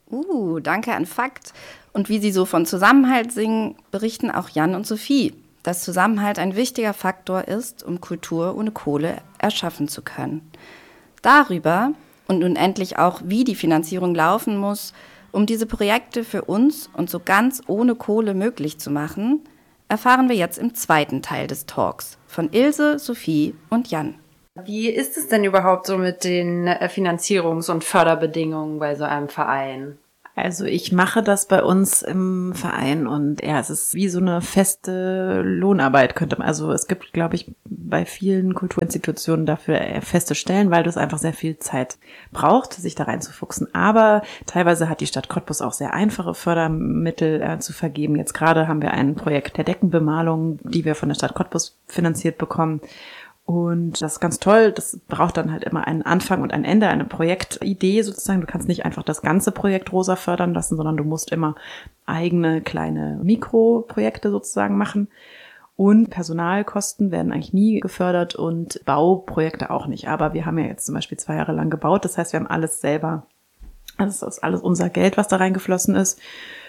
Danke an Fakt. Und wie Sie so von Zusammenhalt singen, berichten auch Jan und Sophie, dass Zusammenhalt ein wichtiger Faktor ist, um Kultur ohne Kohle erschaffen zu können. Darüber und nun endlich auch, wie die Finanzierung laufen muss, um diese Projekte für uns und so ganz ohne Kohle möglich zu machen, erfahren wir jetzt im zweiten Teil des Talks von Ilse, Sophie und Jan. Wie ist es denn überhaupt so mit den Finanzierungs- und Förderbedingungen bei so einem Verein? Also ich mache das bei uns im Verein und ja, es ist wie so eine feste Lohnarbeit könnte man. Also es gibt, glaube ich, bei vielen Kulturinstitutionen dafür feste Stellen, weil das einfach sehr viel Zeit braucht, sich da reinzufuchsen. Aber teilweise hat die Stadt Cottbus auch sehr einfache Fördermittel zu vergeben. Jetzt gerade haben wir ein Projekt der Deckenbemalung, die wir von der Stadt Cottbus finanziert bekommen. Und das ist ganz toll, das braucht dann halt immer einen Anfang und ein Ende, eine Projektidee sozusagen. Du kannst nicht einfach das ganze Projekt rosa fördern lassen, sondern du musst immer eigene kleine Mikroprojekte sozusagen machen. Und Personalkosten werden eigentlich nie gefördert und Bauprojekte auch nicht. Aber wir haben ja jetzt zum Beispiel 2 Jahre lang gebaut, das heißt, wir haben alles selber, also das ist alles unser Geld, was da reingeflossen ist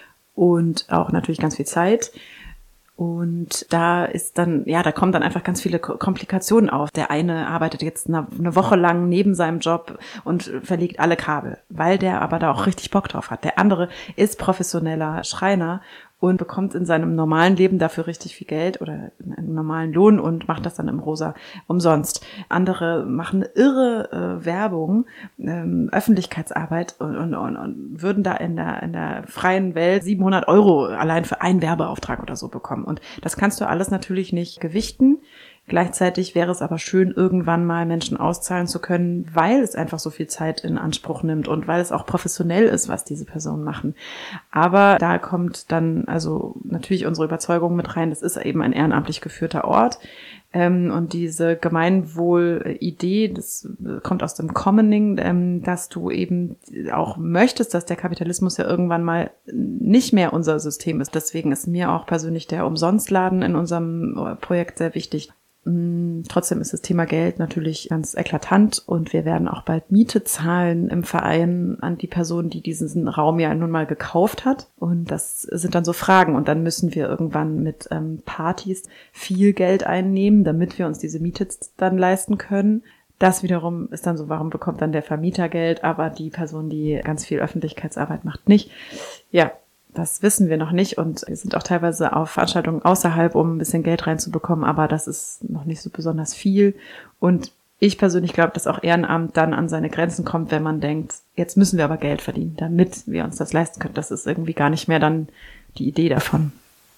und auch natürlich ganz viel Zeit. Und da ist dann, ja, da kommen dann einfach ganz viele Komplikationen auf. Der eine arbeitet jetzt eine Woche lang neben seinem Job und verlegt alle Kabel, weil der aber da auch richtig Bock drauf hat. Der andere ist professioneller Schreiner und bekommt in seinem normalen Leben dafür richtig viel Geld oder einen normalen Lohn und macht das dann im Rosa umsonst. Andere machen irre Werbung, Öffentlichkeitsarbeit und würden da in der freien Welt 700 € allein für einen Werbeauftrag oder so bekommen. Und das kannst du alles natürlich nicht gewichten. Gleichzeitig wäre es aber schön, irgendwann mal Menschen auszahlen zu können, weil es einfach so viel Zeit in Anspruch nimmt und weil es auch professionell ist, was diese Personen machen. Aber da kommt dann also natürlich unsere Überzeugung mit rein, das ist eben ein ehrenamtlich geführter Ort. Und diese Gemeinwohl-Idee, das kommt aus dem Commoning, dass du eben auch möchtest, dass der Kapitalismus ja irgendwann mal nicht mehr unser System ist. Deswegen ist mir auch persönlich der Umsonstladen in unserem Projekt sehr wichtig. Trotzdem ist das Thema Geld natürlich ganz eklatant und wir werden auch bald Miete zahlen im Verein an die Person, die diesen Raum ja nun mal gekauft hat. Und das sind dann so Fragen. Und dann müssen wir irgendwann mit Partys viel Geld einnehmen, damit wir uns diese Miete dann leisten können. Das wiederum ist dann so, warum bekommt dann der Vermieter Geld, aber die Person, die ganz viel Öffentlichkeitsarbeit macht, nicht. Ja. Das wissen wir noch nicht und wir sind auch teilweise auf Veranstaltungen außerhalb, um ein bisschen Geld reinzubekommen, aber das ist noch nicht so besonders viel. Und ich persönlich glaube, dass auch Ehrenamt dann an seine Grenzen kommt, wenn man denkt, jetzt müssen wir aber Geld verdienen, damit wir uns das leisten können. Das ist irgendwie gar nicht mehr dann die Idee davon.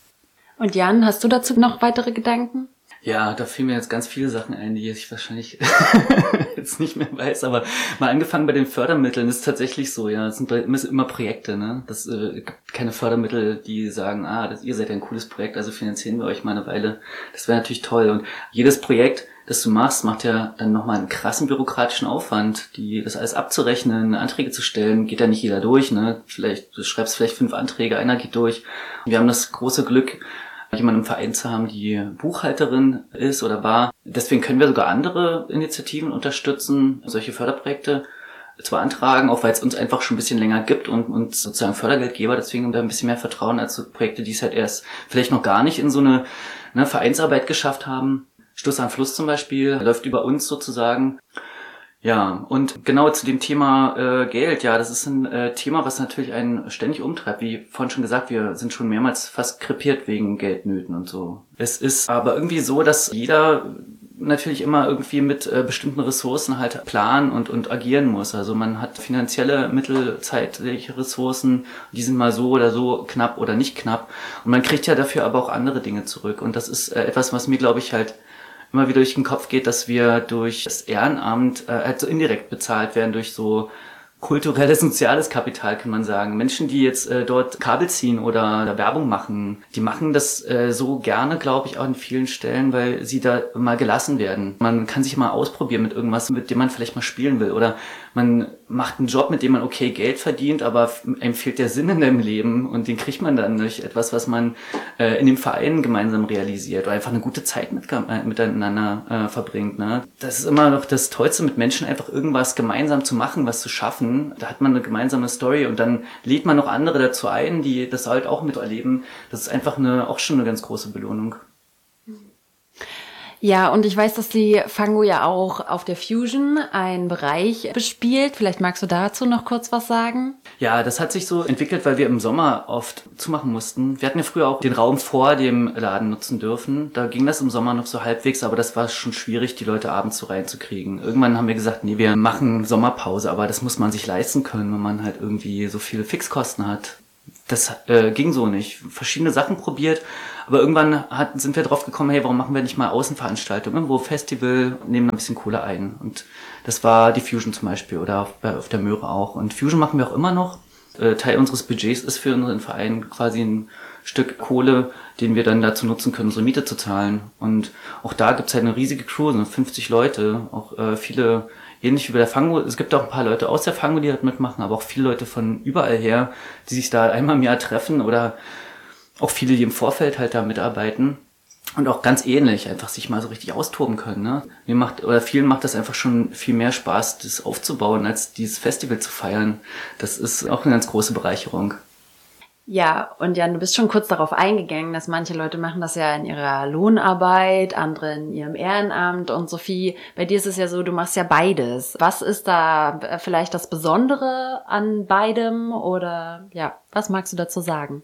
Und Jan, hast du dazu noch weitere Gedanken? Ja, da fielen mir jetzt ganz viele Sachen ein, die ich wahrscheinlich jetzt nicht mehr weiß, aber mal angefangen bei den Fördermitteln ist tatsächlich so, ja, es sind immer Projekte, ne? Das gibt keine Fördermittel, die sagen, ihr seid ein cooles Projekt, also finanzieren wir euch mal eine Weile. Das wäre natürlich toll. Und jedes Projekt, das du machst, macht ja dann nochmal einen krassen bürokratischen Aufwand, das alles abzurechnen, Anträge zu stellen, geht ja nicht jeder durch, ne? Du schreibst vielleicht 5 Anträge, einer geht durch. Wir haben das große Glück, jemanden im Verein zu haben, die Buchhalterin ist oder war. Deswegen können wir sogar andere Initiativen unterstützen, solche Förderprojekte zu beantragen, auch weil es uns einfach schon ein bisschen länger gibt und uns sozusagen Fördergeldgeber deswegen da ein bisschen mehr vertrauen als so Projekte, die es halt erst vielleicht noch gar nicht in so eine Vereinsarbeit geschafft haben. Stoß am Fluss zum Beispiel läuft über uns sozusagen. Ja, und genau zu dem Thema Geld, ja, das ist ein Thema, was natürlich einen ständig umtreibt. Wie vorhin schon gesagt, wir sind schon mehrmals fast krepiert wegen Geldnöten und so. Es ist aber irgendwie so, dass jeder natürlich immer irgendwie mit bestimmten Ressourcen halt planen und agieren muss. Also man hat finanzielle Mittel, zeitliche Ressourcen, die sind mal so oder so knapp oder nicht knapp. Und man kriegt ja dafür aber auch andere Dinge zurück. Und das ist etwas, was mir, glaube ich, halt immer wieder durch den Kopf geht, dass wir durch das Ehrenamt halt so indirekt bezahlt werden, durch so kulturelles, soziales Kapital, kann man sagen. Menschen, die jetzt dort Kabel ziehen oder Werbung machen, die machen das so gerne, glaube ich, auch an vielen Stellen, weil sie da mal gelassen werden. Man kann sich mal ausprobieren mit irgendwas, mit dem man vielleicht mal spielen will. Oder man macht einen Job, mit dem man okay Geld verdient, aber einem fehlt der Sinn in dem Leben und den kriegt man dann durch etwas, was man in dem Verein gemeinsam realisiert oder einfach eine gute Zeit miteinander verbringt. Ne? Das ist immer noch das Tollste, mit Menschen einfach irgendwas gemeinsam zu machen, was zu schaffen. Da hat man eine gemeinsame Story und dann lädt man noch andere dazu ein, die das halt auch miterleben. Das ist einfach auch schon eine ganz große Belohnung. Ja, und ich weiß, dass die Fango ja auch auf der Fusion einen Bereich bespielt. Vielleicht magst du dazu noch kurz was sagen? Ja, das hat sich so entwickelt, weil wir im Sommer oft zumachen mussten. Wir hatten ja früher auch den Raum vor dem Laden nutzen dürfen. Da ging das im Sommer noch so halbwegs, aber das war schon schwierig, die Leute abends so reinzukriegen. Irgendwann haben wir gesagt, nee, wir machen Sommerpause, aber das muss man sich leisten können, wenn man halt irgendwie so viele Fixkosten hat. Das ging so nicht. Verschiedene Sachen probiert, aber irgendwann sind wir drauf gekommen, hey, warum machen wir nicht mal Außenveranstaltungen, irgendwo Festival, nehmen ein bisschen Kohle ein. Und das war die Fusion zum Beispiel oder auf der Möhre auch. Und Fusion machen wir auch immer noch. Teil unseres Budgets ist für unseren Verein quasi ein Stück Kohle, den wir dann dazu nutzen können, unsere Miete zu zahlen. Und auch da gibt's halt eine riesige Crew, so 50 Leute, auch viele, ähnlich wie bei der Fango. Es gibt auch ein paar Leute aus der Fango, die halt mitmachen, aber auch viele Leute von überall her, die sich da einmal im Jahr treffen oder auch viele, die im Vorfeld halt da mitarbeiten. Und auch ganz ähnlich, einfach sich mal so richtig austoben können. Ne? Vielen macht das einfach schon viel mehr Spaß, das aufzubauen, als dieses Festival zu feiern. Das ist auch eine ganz große Bereicherung. Ja, und Jan, du bist schon kurz darauf eingegangen, dass manche Leute machen das ja in ihrer Lohnarbeit, andere in ihrem Ehrenamt. Und Sophie, bei dir ist es ja so, du machst ja beides. Was ist da vielleicht das Besondere an beidem? Oder ja, was magst du dazu sagen?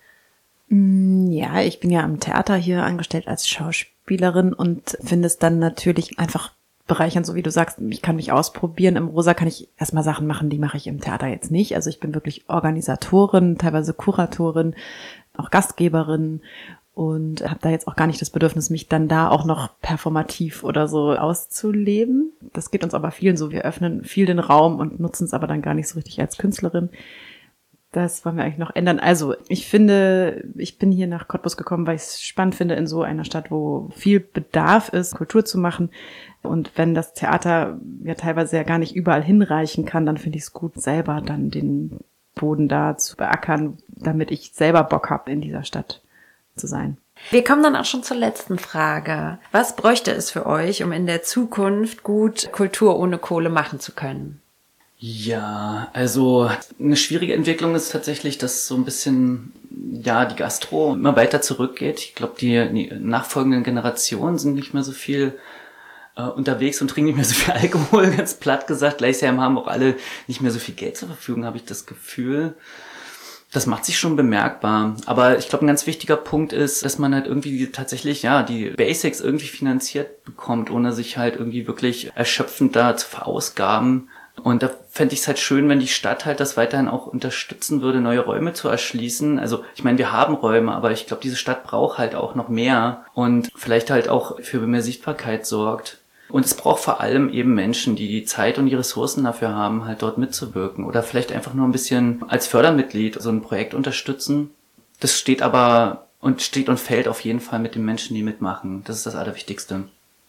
Ja, ich bin ja am Theater hier angestellt als Schauspielerin und finde es dann natürlich einfach bereichernd, so wie du sagst, ich kann mich ausprobieren. Im Rosa kann ich erstmal Sachen machen, die mache ich im Theater jetzt nicht. Also ich bin wirklich Organisatorin, teilweise Kuratorin, auch Gastgeberin und habe da jetzt auch gar nicht das Bedürfnis, mich dann da auch noch performativ oder so auszuleben. Das geht uns aber vielen so. Wir öffnen viel den Raum und nutzen es aber dann gar nicht so richtig als Künstlerin. Das wollen wir eigentlich noch ändern. Also ich finde, ich bin hier nach Cottbus gekommen, weil ich es spannend finde, in so einer Stadt, wo viel Bedarf ist, Kultur zu machen. Und wenn das Theater ja teilweise ja gar nicht überall hinreichen kann, dann finde ich es gut, selber dann den Boden da zu beackern, damit ich selber Bock habe, in dieser Stadt zu sein. Wir kommen dann auch schon zur letzten Frage. Was bräuchte es für euch, um in der Zukunft gut Kultur ohne Kohle machen zu können? Ja, also eine schwierige Entwicklung ist tatsächlich, dass so ein bisschen, ja, die Gastro immer weiter zurückgeht. Ich glaube, die nachfolgenden Generationen sind nicht mehr so viel unterwegs und trinken nicht mehr so viel Alkohol, ganz platt gesagt. Gleichzeitig haben auch alle nicht mehr so viel Geld zur Verfügung, habe ich das Gefühl. Das macht sich schon bemerkbar. Aber ich glaube, ein ganz wichtiger Punkt ist, dass man halt irgendwie tatsächlich, ja, die Basics irgendwie finanziert bekommt, ohne sich halt irgendwie wirklich erschöpfend da zu verausgaben. Und da fände ich es halt schön, wenn die Stadt halt das weiterhin auch unterstützen würde, neue Räume zu erschließen. Also ich meine, wir haben Räume, aber ich glaube, diese Stadt braucht halt auch noch mehr und vielleicht halt auch für mehr Sichtbarkeit sorgt. Und es braucht vor allem eben Menschen, die die Zeit und die Ressourcen dafür haben, halt dort mitzuwirken. Oder vielleicht einfach nur ein bisschen als Fördermitglied so ein Projekt unterstützen. Das steht und fällt auf jeden Fall mit den Menschen, die mitmachen. Das ist das Allerwichtigste.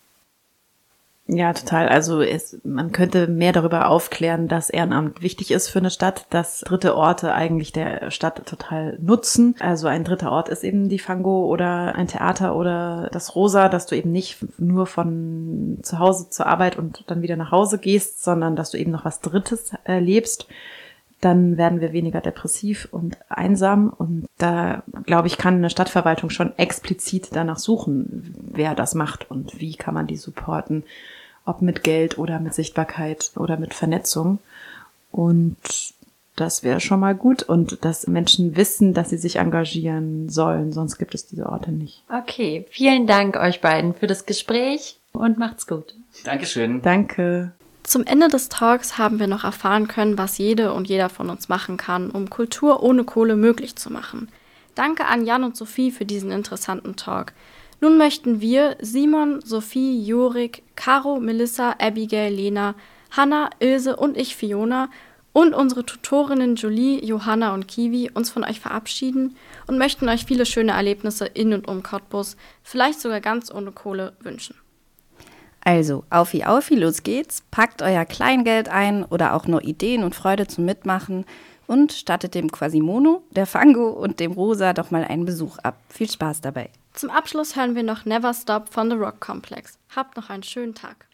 Ja, total. Also man könnte mehr darüber aufklären, dass Ehrenamt wichtig ist für eine Stadt, dass dritte Orte eigentlich der Stadt total nutzen. Also ein dritter Ort ist eben die Fango oder ein Theater oder das Rosa, dass du eben nicht nur von zu Hause zur Arbeit und dann wieder nach Hause gehst, sondern dass du eben noch was Drittes erlebst. Dann werden wir weniger depressiv und einsam. Und da, glaube ich, kann eine Stadtverwaltung schon explizit danach suchen, wer das macht und wie kann man die supporten. Ob mit Geld oder mit Sichtbarkeit oder mit Vernetzung. Und das wäre schon mal gut. Und dass Menschen wissen, dass sie sich engagieren sollen, sonst gibt es diese Orte nicht. Okay, vielen Dank euch beiden für das Gespräch und macht's gut. Dankeschön. Danke. Zum Ende des Talks haben wir noch erfahren können, was jede und jeder von uns machen kann, um Kultur ohne Kohle möglich zu machen. Danke an Jan und Sophie für diesen interessanten Talk. Nun möchten wir Simon, Sophie, Jorik, Caro, Melissa, Abigail, Lena, Hanna, Ilse und ich, Fiona, und unsere Tutorinnen Julie, Johanna und Kiwi uns von euch verabschieden und möchten euch viele schöne Erlebnisse in und um Cottbus, vielleicht sogar ganz ohne Kohle, wünschen. Also, aufi, los geht's, packt euer Kleingeld ein oder auch nur Ideen und Freude zum Mitmachen und stattet dem Quasimodo, der Fango und dem Rosa doch mal einen Besuch ab. Viel Spaß dabei. Zum Abschluss hören wir noch Never Stop von The Rock Complex. Habt noch einen schönen Tag.